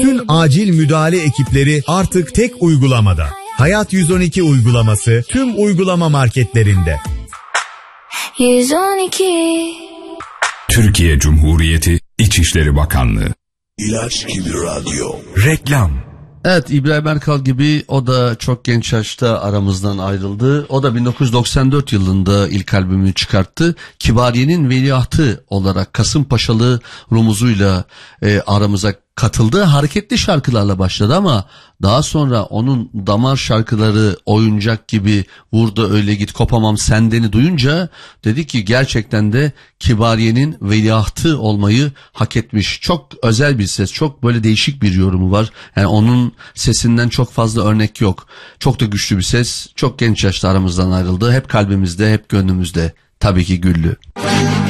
Bütün acil müdahale ekipleri artık tek uygulamada. Hayat 112 uygulaması tüm uygulama marketlerinde. 112. Türkiye Cumhuriyeti İçişleri Bakanlığı. İlaç gibi radyo. Reklam. Evet, İbrahim Erkal gibi o da çok genç yaşta aramızdan ayrıldı. O da 1994 yılında ilk albümünü çıkarttı. Kibariye'nin veliahtı olarak Kasımpaşalı rumuzuyla aramıza katıldı. Hareketli şarkılarla başladı ama daha sonra onun damar şarkıları Oyuncak gibi, Vurda Öyle Git, Kopamam Sendeni duyunca dedi ki gerçekten de Kibariye'nin veliahtı olmayı hak etmiş. Çok özel bir ses, çok böyle değişik bir yorumu var. Yani onun sesinden çok fazla örnek yok. Çok da güçlü bir ses. Çok genç yaşta aramızdan ayrıldı. Hep kalbimizde, hep gönlümüzde. Tabii ki Güllü.